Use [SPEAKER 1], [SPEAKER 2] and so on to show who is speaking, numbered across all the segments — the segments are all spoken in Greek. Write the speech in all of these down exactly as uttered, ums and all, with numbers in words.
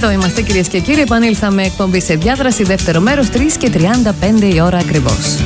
[SPEAKER 1] Εδώ είμαστε, κυρίες και κύριοι. Επανήλθαμε εκπομπή σε διάδραση, δεύτερο μέρος, τρεις και τριάντα πέντε η ώρα ακριβώς.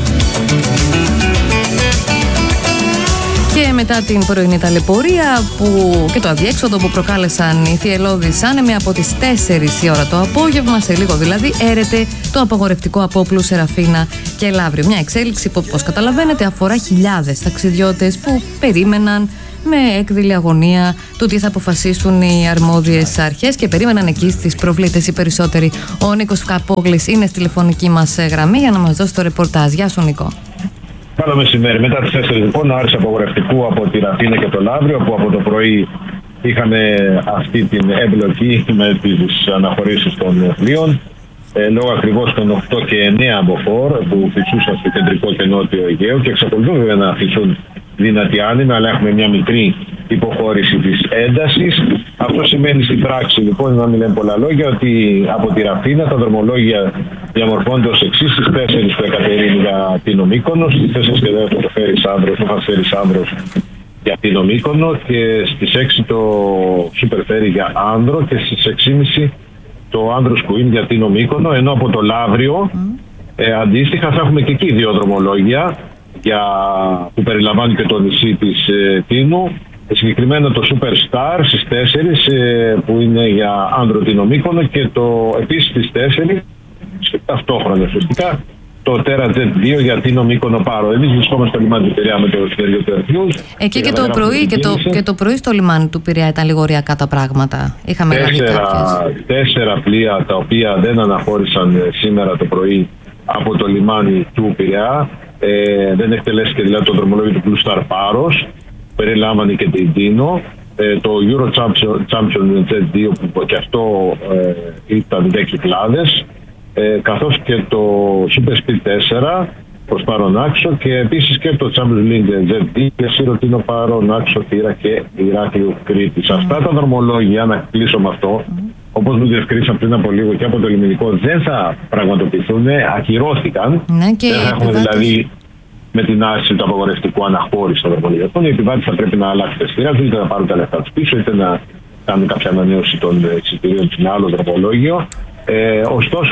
[SPEAKER 1] Και μετά την πρωινή ταλαιπωρία που, και το αδιέξοδο που προκάλεσαν οι θυελλώδεις άνεμοι, από τις τέσσερις η ώρα το απόγευμα, σε λίγο δηλαδή, έρεται το απαγορευτικό απόπλου Σεραφίνα και Λαύριο. Μια εξέλιξη που, όπως καταλαβαίνετε, αφορά χιλιάδες ταξιδιώτες που περίμεναν με έκδηλη αγωνία του τι θα αποφασίσουν οι αρμόδιες αρχές και περίμεναν εκεί στις προβλήτες οι περισσότεροι. Ο Νίκος Καπόγλης είναι στη τηλεφωνική μας γραμμή για να μας δώσει το ρεπορτάζ. Γεια σου, Νίκο.
[SPEAKER 2] Καλό μεσημέρι. Μετά τις τέσσερις λοιπόν, άρση απαγορευτικού από τη Ραφίνα και το Λαύριο, που από το πρωί είχαμε αυτή την εμπλοκή με τις αναχωρήσεις των πλοίων, ε, λόγω ακριβώς των οκτώ και εννέα μποφόρ που φυσούσαν στο κεντρικό και νότιο Αιγαίο και εξακολουθούν βέβαια να φυσούν δυνατή άνεμη, αλλά έχουμε μια μικρή υποχώρηση της έντασης. Αυτό σημαίνει στην πράξη, λοιπόν, να μην λέμε πολλά λόγια, ότι από τη Ραφίνα τα δρομολόγια διαμορφώνονται ως εξής: στις τέσσερις το Εκατερίνη για Τίνο Μύκονο, στις τέσσερις και δέκα το Φέρης Άνδρος, το Φασφέρης Άνδρος για Τίνο Μύκονο, και στις έξι το Σούπερ Φέρι για Άνδρο, και στις έξι και μισή το Άνδρος Κουίν για Τίνο Μύκονο. Ενώ από το Λαύριο mm. ε, αντίστοιχα θα έχουμε και εκεί δύο δρομολόγια για, που περιλαμβάνει και το νησί της ε, Τίνου. Συγκεκριμένα το Super Star στις τέσσερις ε, που είναι για Άνδρο Τίνο Μύκονο, και το επίσης στις τέσσερις ταυτόχρονα ουσιαστικά το Terra Jet δύο για Τίνο Μύκονο Πάρο. Εμείς βρισκόμαστε στο λιμάνι του Πειραιά με το συνεργείο του Ερθιούς. Εκεί
[SPEAKER 1] και, και, το πρωί, και, το, και το πρωί στο λιμάνι του Πειραιά ήταν λίγο ωριακά τα πράγματα. Είχαμε
[SPEAKER 2] τέσσερα, τέσσερα πλοία τα οποία δεν αναχώρησαν σήμερα το πρωί από το λιμάνι του Πειραιά. Ε, δεν εκτελέστηκε δηλαδή το δρομολόγιο του Blue Star Πάρος. Περιλάμβανε και την Τίνο. Ε, το Euro Champion Jet δύο που και αυτό ε, ήταν δέκα κυκλάδες. Ε, καθώς και το Super Speed τέσσερα προς Πάρον Άξο, και επίσης και το Champions League Jet δύο και Σύρο Τίνο Πάρον Άξο, Θήρα και Ηράκλειο Κρήτης. Mm. Αυτά τα δρομολόγια, να κλείσω με αυτό, mm. όπως μου διευκρίνησα πριν από λίγο και από το λιμενικό, δεν θα πραγματοποιηθούν, ακυρώθηκαν.
[SPEAKER 1] Ναι, και
[SPEAKER 2] δεν θα έχουμε δηλαδή με την άρση του απαγορευτικού αναχώρηση των δρομολογιών. Οι επιβάτες θα πρέπει να αλλάξουν τα εισιτήρια, είτε να πάρουν τα λεφτά τους πίσω, είτε να κάνουν κάποια ανανέωση των εισιτηρίων σε ένα άλλο δρομολόγιο. Ε, ωστόσο,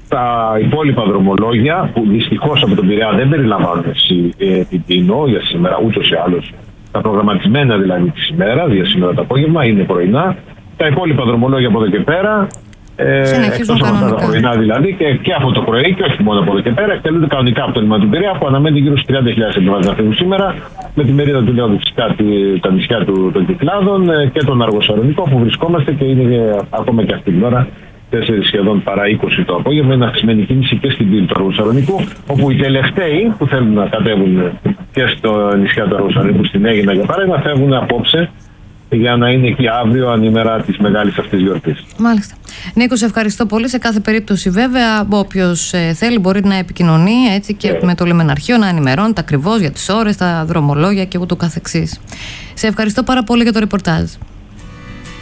[SPEAKER 2] τα υπόλοιπα δρομολόγια, που δυστυχώς από τον Πειραιά δεν περιλαμβάνουν ε, την Τίνο για σήμερα, ούτως ή άλλως, τα προγραμματισμένα δηλαδή τη ημέρα, για σήμερα το απόγευμα, είναι πρωινά. Τα υπόλοιπα δρομολόγια από εδώ και πέρα, ε, εκτός από αυτά τα πρωινά δηλαδή, και, και από το πρωί, και όχι μόνο από εδώ και πέρα, εκτελούνται κανονικά από το λιμάνι του Πειραιά, που αναμένει γύρω στους τριάντα χιλιάδες επιβάτες να φύγουν σήμερα, με τη μερίδα του λέω φυσικά τα νησιά του, των Κυκλάδων ε, και τον Αργοσαρονικό, που βρισκόμαστε και είναι ε, ακόμα και αυτή την ώρα τέσσερις σχεδόν παρά είκοσι το απόγευμα. Είναι αυξημένη κίνηση και στην πύλη του Αργοσαρονικού, όπου οι τελευταίοι που θέλουν να κατέβουν και στο νησιά του Αργοσαρονικού, στην Αίγινα για παράδειγμα, φεύγουν απόψε για να είναι εκεί αύριο, ανήμερα της μεγάλης αυτής γιορτής.
[SPEAKER 1] Μάλιστα. Νίκο, σε ευχαριστώ πολύ. Σε κάθε περίπτωση, βέβαια, όποιος ε, θέλει μπορεί να επικοινωνεί έτσι και yeah. με το λιμεναρχείο, να ενημερώνεται ακριβώς για τις ώρες, τα δρομολόγια και ούτω καθεξής. Σε ευχαριστώ πάρα πολύ για το ρεπορτάζ.